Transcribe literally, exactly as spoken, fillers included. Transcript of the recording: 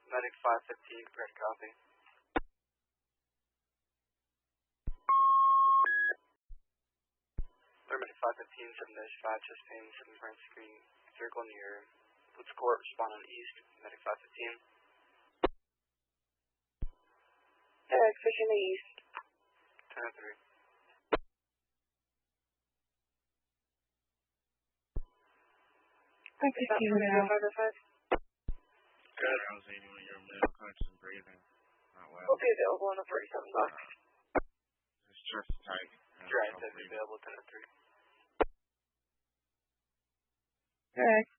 Medic five fifteen, correct copy. Medic five fifteen, seven dash five, chest pain, seven brain screen, circle near Woods Court, respond on east. Medic five fifteen. Medic fishing the east. ten oh three. five fifteen now. Good, how's eighty when you're middle conscious and breathing? Not well. We'll be available on the forty-seven box. Uh, his chest tight. Dry test available, ten oh three. Correct.